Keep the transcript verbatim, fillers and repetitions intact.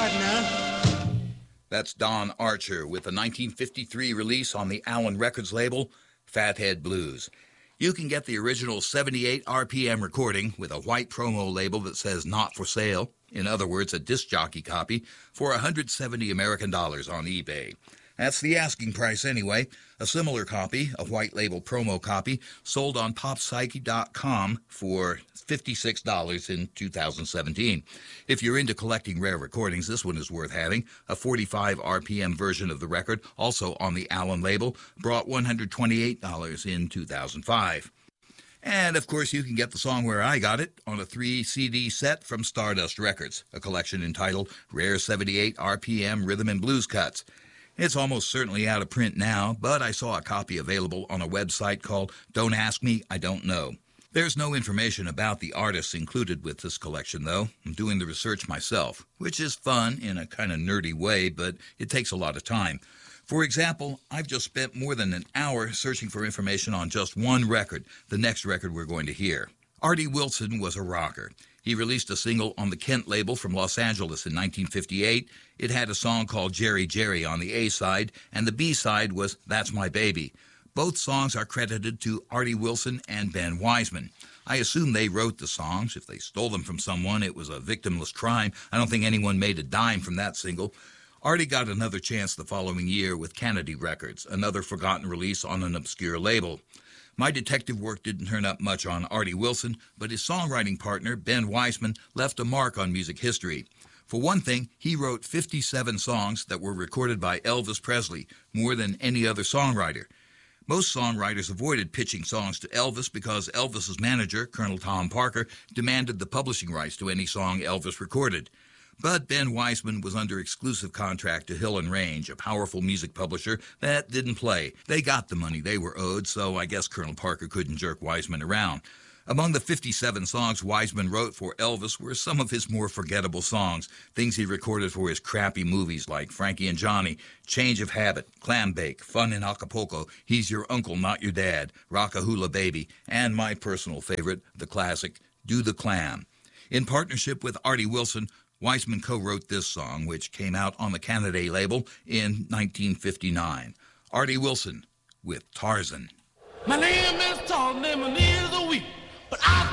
partner. That's Don Archer with a nineteen fifty-three release on the Allen Records label, Fathead Blues. You can get the original seventy-eight R P M recording with a white promo label that says not for sale, in other words, a disc jockey copy, for one hundred seventy American dollars on eBay. That's the asking price anyway. A similar copy, a white label promo copy, sold on pop psyche dot com for fifty-six dollars in two thousand seventeen. If you're into collecting rare recordings, this one is worth having. A forty-five R P M version of the record, also on the Allen label, brought one hundred twenty-eight dollars in two thousand five. And, of course, you can get the song Where I Got It on a three C D set from Stardust Records, a collection entitled Rare seventy-eight R P M Rhythm and Blues Cuts. It's almost certainly out of print now, but I saw a copy available on a website called Don't Ask Me, I Don't Know. There's no information about the artists included with this collection, though. I'm doing the research myself, which is fun in a kind of nerdy way, but it takes a lot of time. For example, I've just spent more than an hour searching for information on just one record, the next record we're going to hear. Artie Wilson was a rocker. He released a single on the Kent label from Los Angeles in nineteen fifty-eight. It had a song called Jerry Jerry on the A side, and the B side was That's My Baby. Both songs are credited to Artie Wilson and Ben Wiseman. I assume they wrote the songs. If they stole them from someone, it was a victimless crime. I don't think anyone made a dime from that single. Artie got another chance the following year with Kennedy Records, another forgotten release on an obscure label. My detective work didn't turn up much on Artie Wilson, but his songwriting partner, Ben Wiseman, left a mark on music history. For one thing, he wrote fifty-seven songs that were recorded by Elvis Presley, more than any other songwriter. Most songwriters avoided pitching songs to Elvis because Elvis's manager, Colonel Tom Parker, demanded the publishing rights to any song Elvis recorded. But Ben Wiseman was under exclusive contract to Hill and Range, a powerful music publisher that didn't play. They got the money they were owed, so I guess Colonel Parker couldn't jerk Wiseman around. Among the fifty-seven songs Wiseman wrote for Elvis were some of his more forgettable songs, things he recorded for his crappy movies like Frankie and Johnny, Change of Habit, Clam Bake, Fun in Acapulco, He's Your Uncle, Not Your Dad, Rock-a-Hula Baby, and my personal favorite, the classic, Do the Clam. In partnership with Artie Wilson, Wiseman co-wrote this song, which came out on the Canada label in nineteen fifty-nine. Artie Wilson with Tarzan. My name is Tarzan, and my name is a week, but I